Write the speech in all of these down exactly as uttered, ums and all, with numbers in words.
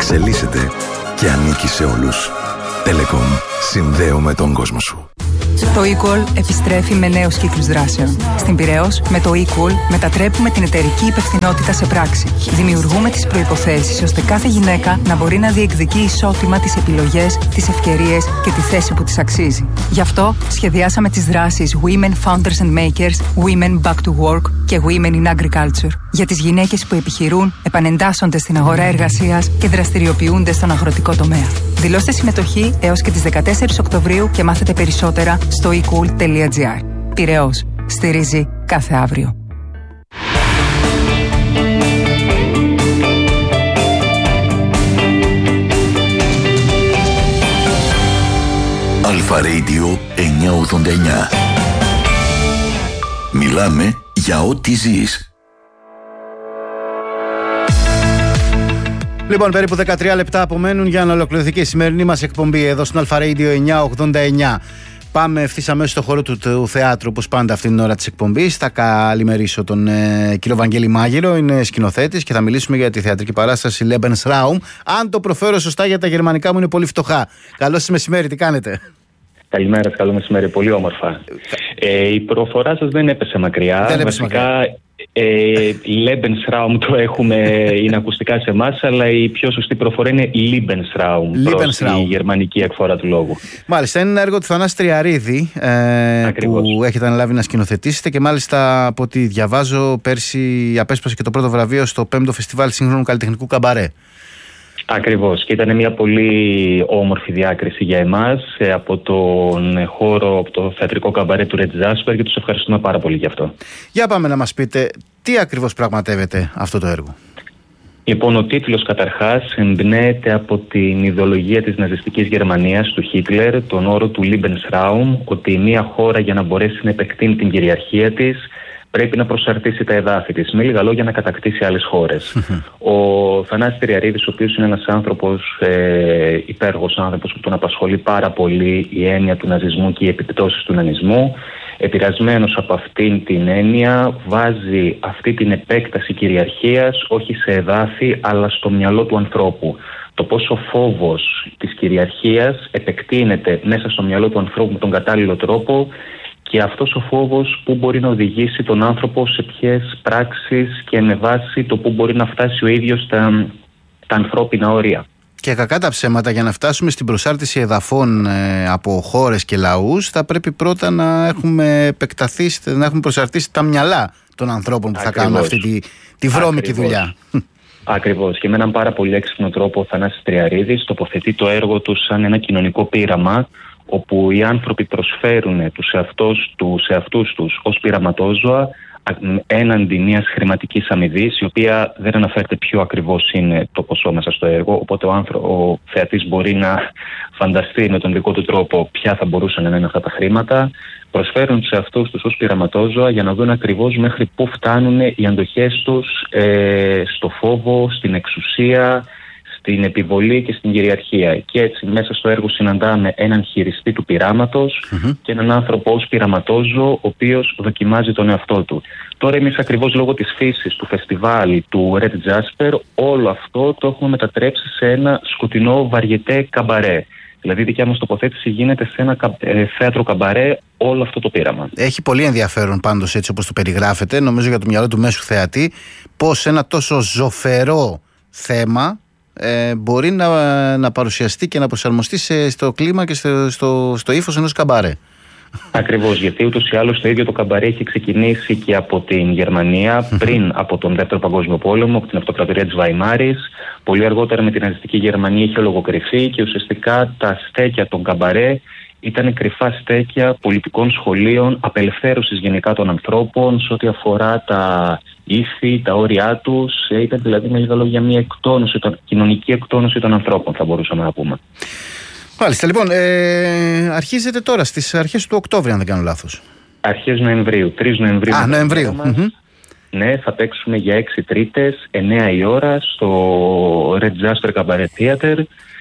εξελίσσεται και ανήκει σε όλους. Telecom. Συνδέουμε τον κόσμο σου. Το eCall επιστρέφει με νέους κύκλους δράσεων. Στην Πειραιώς, με το eCall μετατρέπουμε την εταιρική υπευθυνότητα σε πράξη. Δημιουργούμε τις προϋποθέσεις ώστε κάθε γυναίκα να μπορεί να διεκδικεί ισότιμα τις επιλογές, τις ευκαιρίες και τη θέση που της αξίζει. Γι' αυτό σχεδιάσαμε τις δράσεις Women Founders and Makers, Women Back to Work και Women in Agriculture. Για τις γυναίκες που επιχειρούν, επανεντάσσονται στην αγορά εργασίας και δραστηριοποιούνται στον αγροτικό τομέα. Δηλώστε συμμετοχή έως και τις δεκατέσσερις Οκτωβρίου και μάθετε περισσότερα στο e cool τελεία gr. Πειραιώς. Στηρίζει κάθε αύριο. Αλφα Radio εννιακόσια ογδόντα εννιά. Μιλάμε για ό,τι ζεις. Λοιπόν, περίπου δεκατρία λεπτά απομένουν για να ολοκληρωθεί και η σημερινή μας εκπομπή εδώ στην Αλφα Radio εννιακόσια ογδόντα εννιά. Πάμε ευθύς αμέσως στο χώρο του, του θεάτρου, όπως πάντα αυτή την ώρα της εκπομπής. Θα καλημερίσω τον ε, κύριο Βαγγέλη Μάγειρο, είναι σκηνοθέτης και θα μιλήσουμε για τη θεατρική παράσταση Lebensraum. Αν το προφέρω σωστά, για τα γερμανικά μου είναι πολύ φτωχά. Καλώς σας μεσημέρι, τι κάνετε? Καλημέρα σας, καλό μεσημέρι, πολύ όμορφα. Ε, η προφορά σας δεν έπεσε μακριά. Δεν έπεσε Βασικά, μακριά. Ε, Lebensraum το έχουμε, είναι ακουστικά σε εμάς, αλλά η πιο σωστή προφορά είναι Lebensraum, προς τη γερμανική εκφορά του λόγου. Μάλιστα, είναι ένα έργο του Θανάση Τριαρίδη ε, που έχετε αναλάβει να σκηνοθετήσετε και μάλιστα από ό,τι διαβάζω πέρσι απέσπασε και το πρώτο βραβείο στο πέμπτο Φεστιβάλ Σύγχρονου Καλλιτεχνικού Καμπαρέ. Ακριβώς, και ήταν μια πολύ όμορφη διάκριση για εμάς από τον χώρο, από το θεατρικό καμπαρέ του Red Jasper, και τους ευχαριστούμε πάρα πολύ γι' αυτό. Για πάμε να μας πείτε τι ακριβώς πραγματεύεται αυτό το έργο. Λοιπόν, ο τίτλος καταρχάς εμπνέεται από την ιδεολογία της ναζιστικής Γερμανίας του Χίτλερ, τον όρο του Lebensraum, ότι μια χώρα για να μπορέσει να επεκτείνει την κυριαρχία της πρέπει να προσαρτήσει τα εδάφη της, με λίγα λόγια να κατακτήσει άλλες χώρες. Ο Θανάσης Τριαρίδης, ο οποίος είναι ένας άνθρωπος, ε, υπέργος άνθρωπος που τον απασχολεί πάρα πολύ η έννοια του ναζισμού και οι επιπτώσεις του ναζισμού, επηρεασμένος από αυτήν την έννοια, βάζει αυτή την επέκταση κυριαρχίας όχι σε εδάφη αλλά στο μυαλό του ανθρώπου. Το πόσο φόβος της κυριαρχίας επεκτείνεται μέσα στο μυαλό του ανθρώπου με τον κατάλληλο τρόπο, και αυτός ο φόβος που μπορεί να οδηγήσει τον άνθρωπο σε ποιες πράξεις και με βάση το που μπορεί να φτάσει ο ίδιος τα, τα ανθρώπινα όρια. Και κακά τα ψέματα, για να φτάσουμε στην προσάρτηση εδαφών ε, από χώρες και λαούς, θα πρέπει πρώτα να έχουμε επεκταθεί, να έχουμε προσαρτήσει τα μυαλά των ανθρώπων που Ακριβώς. θα κάνουν αυτή τη, τη βρώμικη Ακριβώς. δουλειά. Ακριβώς. Και με έναν πάρα πολύ έξυπνο τρόπο ο Θανάσης Τριαρίδης τοποθετεί το έργο του σαν ένα κοινωνικό πείραμα, όπου οι άνθρωποι προσφέρουν τους εαυτούς, τους εαυτούς τους ως πειραματόζωα έναντι μιας χρηματικής αμοιβής, η οποία δεν αναφέρεται ποιο ακριβώς είναι το ποσό μέσα στο έργο, οπότε ο, άνθρω... ο θεατής μπορεί να φανταστεί με τον δικό του τρόπο ποια θα μπορούσαν να είναι αυτά τα χρήματα. Προσφέρουν σε αυτούς τους ως πειραματόζωα για να δουν ακριβώς μέχρι πού φτάνουν οι αντοχές τους ε, στο φόβο, στην εξουσία, στην επιβολή και στην κυριαρχία. Και έτσι μέσα στο έργο συναντάμε έναν χειριστή του πειράματος mm-hmm. και έναν άνθρωπο ως πειραματόζωο, ο οποίος δοκιμάζει τον εαυτό του. Τώρα εμείς ακριβώς λόγω της φύσης του φεστιβάλ του Red Jasper όλο αυτό το έχουμε μετατρέψει σε ένα σκοτεινό βαριετέ καμπαρέ. Δηλαδή η δικιά μας τοποθέτηση γίνεται σε ένα ε, θέατρο καμπαρέ όλο αυτό το πείραμα. Έχει πολύ ενδιαφέρον πάντως έτσι όπως το περιγράφεται, νομίζω για το μυαλό του μέσου θεατή, πως ένα τόσο ζωφερό θέμα Ε, μπορεί να, να παρουσιαστεί και να προσαρμοστεί σε, στο κλίμα και στο, στο, στο ύφος ενός καμπαρέ. Ακριβώς, γιατί ούτως ή άλλως το ίδιο το καμπαρέ έχει ξεκινήσει και από την Γερμανία πριν από τον Δεύτερο Παγκόσμιο Πόλεμο, από την Αυτοκρατορία της Βαϊμάρης. Πολύ αργότερα με την ναζιστική Γερμανία είχε λογοκριθεί και ουσιαστικά τα στέκια των καμπαρέ ήταν κρυφά στέκια πολιτικών σχολείων, απελευθέρωσης γενικά των ανθρώπων σε ό,τι αφορά τα ήθη, τα όρια τους. Ήταν δηλαδή με λίγα λόγια μια εκτόνωση, κοινωνική εκτόνωση των ανθρώπων, θα μπορούσαμε να πούμε. Μάλιστα, λοιπόν, ε, αρχίζετε τώρα στις αρχές του Οκτώβρη, αν δεν κάνω λάθος. Αρχές Νοεμβρίου, τρεις Νοεμβρίου. Α, Νοεμβρίου. Mm-hmm. Ναι, θα παίξουμε για έξι Τρίτες, εννέα η ώρα, στο Red Jasper Cabaret Theater.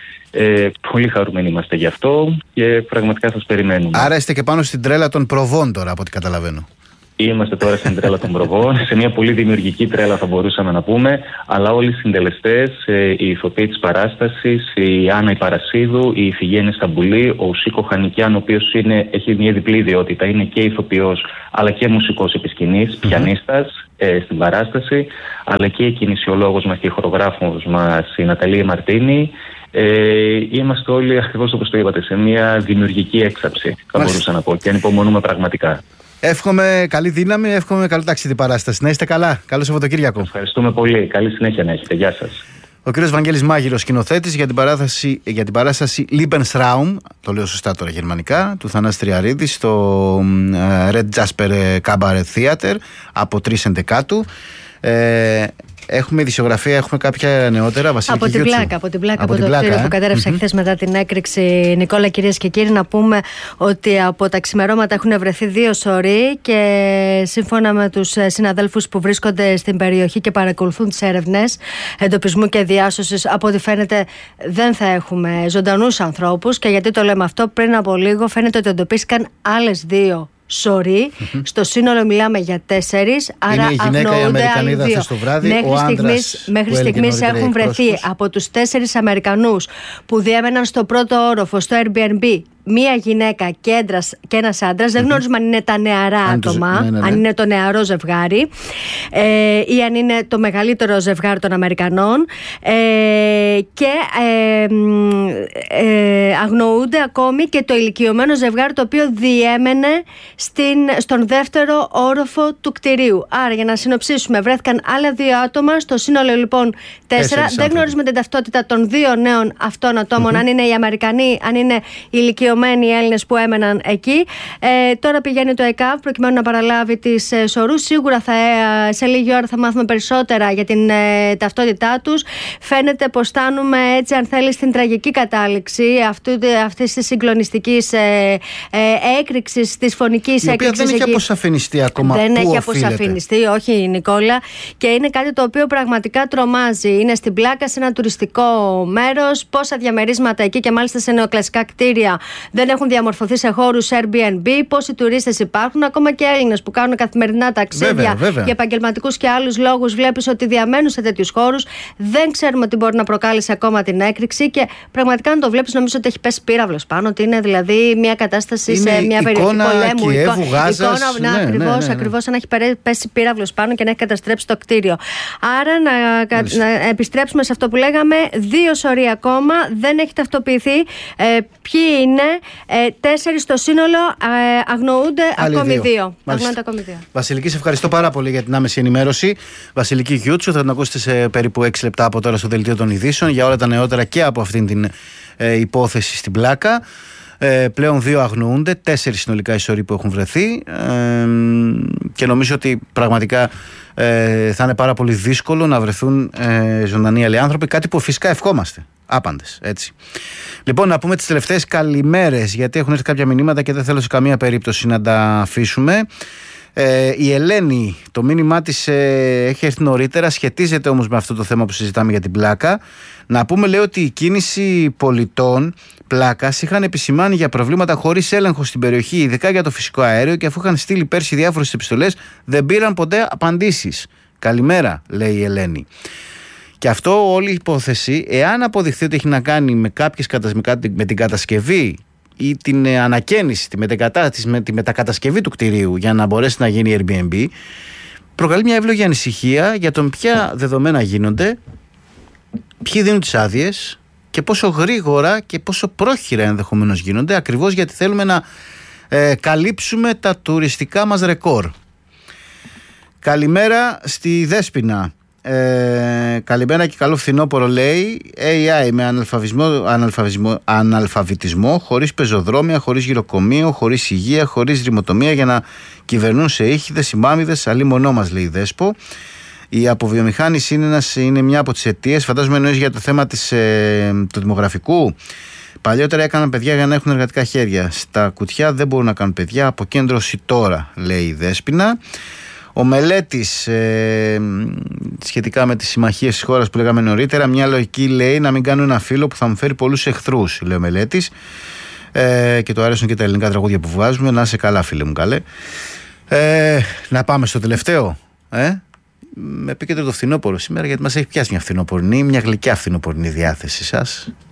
Ε, πολύ χαρούμενοι είμαστε γι' αυτό και πραγματικά σας περιμένουμε. Άρα είστε και πάνω στην τρέλα των προβών τώρα, από ό,τι καταλαβαίνω. Είμαστε τώρα στην τρέλα των προβών, σε μια πολύ δημιουργική τρέλα θα μπορούσαμε να πούμε, αλλά όλοι οι συντελεστές, οι ηθοποιοί της παράστασης, η Άννα η Παρασίδου, η Ιφηγένεια Σταμπουλή, ο Σίκο Χανικιάν, ο οποίος είναι, έχει μια διπλή ιδιότητα, είναι και ηθοποιός αλλά και μουσικός επί σκηνής, mm-hmm. πιανίστας ε, στην παράσταση, αλλά και η κινησιολόγος μας και η χορογράφος μας, η Ναταλία Μαρτίνη. Ε, είμαστε όλοι, ακριβώς όπως το είπατε, σε μια δημιουργική έξαψη, θα μπορούσα να πω, και ανυπομονούμε πραγματικά. Εύχομαι καλή δύναμη, εύχομαι καλό ταξίδι παράσταση. Να είστε καλά. Καλό Σαββατοκύριακο. Ευχαριστούμε πολύ. Καλή συνέχεια να έχετε. Γεια σας. Ο κ. Βαγγέλης Μάγειρος, σκηνοθέτης για την, για την παράσταση Lebensraum, το λέω σωστά τώρα γερμανικά, του Θανάση Τριαρίδη στο Red Jasper Cabaret Theater από τρεις Εντεκάτου. Ε, Έχουμε ειδησιογραφία, έχουμε κάποια νεότερα. Βασιλική από την Γιούτσου. πλάκα, από την πλάκα, από, από το κτίριο ε? που κατέρευσε mm-hmm. χθες μετά την έκρηξη. Νικόλα, κυρίες και κύριοι, να πούμε ότι από τα ξημερώματα έχουν βρεθεί δύο σωροί και σύμφωνα με τους συναδέλφους που βρίσκονται στην περιοχή και παρακολουθούν τις έρευνες εντοπισμού και διάσωσης, από ό,τι φαίνεται δεν θα έχουμε ζωντανούς ανθρώπους. Και γιατί το λέμε αυτό, πριν από λίγο φαίνεται ότι εντοπίστηκαν άλλες δύο σωροί. Mm-hmm. Στο σύνολο μιλάμε για τέσσερις. Άρα είναι η γυναίκα η Αμερικανίδα χθες το βράδυ. Μέχρι ο στιγμής, μέχρι στιγμής έχουν βρεθεί από τους τέσσερις Αμερικανούς που διέμεναν στο πρώτο όροφο, στο Airbnb, μία γυναίκα και, έντρας, και ένας άντρας. Mm-hmm. Δεν γνωρίζουμε αν είναι τα νεαρά αν άτομα, τους, ναι, ναι, ναι. αν είναι το νεαρό ζευγάρι ε, ή αν είναι το μεγαλύτερο ζευγάρι των Αμερικανών. Ε, και ε, ε, αγνοούνται ακόμη και το ηλικιωμένο ζευγάρι, το οποίο διέμενε στην, στον δεύτερο όροφο του κτηρίου. Άρα, για να συνοψίσουμε, βρέθηκαν άλλα δύο άτομα, στο σύνολο λοιπόν τέσσερα. Δεν γνωρίζουμε την ταυτότητα των δύο νέων αυτών ατόμων, mm-hmm. αν είναι οι Αμερικανοί, αν είναι οι ηλικιωμένοι οι Έλληνες που έμεναν εκεί. Ε, τώρα πηγαίνει το ΕΚΑΒ προκειμένου να παραλάβει τις ε, σωρούς. Σίγουρα θα, ε, σε λίγη ώρα θα μάθουμε περισσότερα για την ε, ταυτότητά τους. Φαίνεται πως φτάνουμε έτσι, αν θέλει, στην τραγική κατάληξη αυτής της συγκλονιστικής ε, ε, έκρηξης, της φωνικής έκρηξης. Η οποία δεν έχει αποσαφινιστεί ακόμα. Δεν πού έχει οφείλεται. αποσαφινιστεί, όχι Νικόλα. Και είναι κάτι το οποίο πραγματικά τρομάζει. Είναι στην πλάκα, σε ένα τουριστικό μέρος. Πόσα διαμερίσματα εκεί και μάλιστα σε νεοκλασικά κτίρια δεν έχουν διαμορφωθεί σε χώρους Airbnb. Πόσοι τουρίστες υπάρχουν, ακόμα και Έλληνες που κάνουν καθημερινά ταξίδια βέβαια, βέβαια. για επαγγελματικούς και άλλους λόγους. Βλέπεις ότι διαμένουν σε τέτοιους χώρους. Δεν ξέρουμε τι μπορεί να προκάλεσε ακόμα την έκρηξη. Και πραγματικά, αν το βλέπεις, νομίζω ότι έχει πέσει πύραυλος πάνω. Ότι είναι δηλαδή μια κατάσταση είναι σε μια περιοχή πολέμου. Κιέβου, Γάζας, εικόνα, ναι, ακριβώς, ναι, ναι. ακριβώς, αν έχει πέσει πύραυλος πάνω και να έχει καταστρέψει το κτίριο. Άρα να, να επιστρέψουμε σε αυτό που λέγαμε. Δύο σωροί ακόμα, δεν έχει ταυτοποιηθεί ε, ποιοι είναι. Ε, τέσσερις στο σύνολο, ε, αγνοούνται ακόμη δύο. δύο. Αγνοούνται ακόμη δύο. Βασιλική, σε ευχαριστώ πάρα πολύ για την άμεση ενημέρωση. Βασιλική Γιούτσου, θα την ακούσετε σε περίπου έξι λεπτά από τώρα στο δελτίο των ειδήσεων για όλα τα νεότερα και από αυτήν την ε, υπόθεση στην πλάκα. Ε, πλέον δύο αγνοούνται, τέσσερις συνολικά οι σωροί που έχουν βρεθεί ε, και νομίζω ότι πραγματικά ε, θα είναι πάρα πολύ δύσκολο να βρεθούν ε, ζωντανοί άλλοι άνθρωποι, κάτι που φυσικά ευχόμαστε άπαντες, έτσι. Λοιπόν, να πούμε τις τελευταίες καλημέρες, γιατί έχουν έρθει κάποια μηνύματα και δεν θέλω σε καμία περίπτωση να τα αφήσουμε. Ε, η Ελένη, το μήνυμά της ε, έχει έρθει νωρίτερα, σχετίζεται όμως με αυτό το θέμα που συζητάμε για την πλάκα. Να πούμε, λέει, ότι η κίνηση πολιτών πλάκας είχαν επισημάνει για προβλήματα χωρίς έλεγχο στην περιοχή, ειδικά για το φυσικό αέριο, και αφού είχαν στείλει πέρσι διάφορες επιστολές, δεν πήραν ποτέ απαντήσεις. Καλημέρα, λέει η Ελένη. Και αυτό, όλη η υπόθεση, εάν αποδειχθεί ότι έχει να κάνει με, κάποιες, με την κατασκευή ή την ανακαίνιση, τη, μετακατά, τη μετακατασκευή του κτηρίου για να μπορέσει να γίνει Airbnb, προκαλεί μια εύλογη ανησυχία για τον ποια δεδομένα γίνονται, ποιοι δίνουν τις άδειες και πόσο γρήγορα και πόσο πρόχειρα ενδεχομένως γίνονται, ακριβώς γιατί θέλουμε να ε, καλύψουμε τα τουριστικά μας ρεκόρ. Καλημέρα στη Δέσποινα. Ε, καλημέρα και καλό φθινόπωρο, λέει. έι άι με αναλφαβητισμό, αναλφαβητισμό, αναλφαβητισμό, χωρίς πεζοδρόμια, χωρίς γυροκομείο, χωρίς υγεία, χωρίς ρημοτομία, για να κυβερνούν σε ήχηδες, σημάμιδες, αλλή μονό μας, λέει η Δέσπο. Η αποβιομηχάνηση είναι, ένας, είναι μια από τις αιτίες. Φαντάζομαι εννοείς για το θέμα της, ε, του δημογραφικού. Παλιότερα έκαναν παιδιά για να έχουν εργατικά χέρια. Στα κουτιά δεν μπορούν να κάνουν παιδιά. Αποκέντρωση τώρα, λέει η Δέσποινα. Ο Μελέτης, ε, σχετικά με τις συμμαχίες της χώρας που λέγαμε νωρίτερα, μια λογική λέει να μην κάνω ένα φίλο που θα μου φέρει πολλούς εχθρούς, λέει ο Μελέτης. Ε, και του αρέσουν και τα ελληνικά τραγούδια που βγάζουμε. Να είσαι καλά, φίλε μου, καλέ. Ε, να πάμε στο τελευταίο. Ε? Με επίκεντρο το φθινόπωρο σήμερα, γιατί μας έχει πιάσει μια φθινοπορεινή, μια γλυκιά φθινοπορεινή διάθεση σας.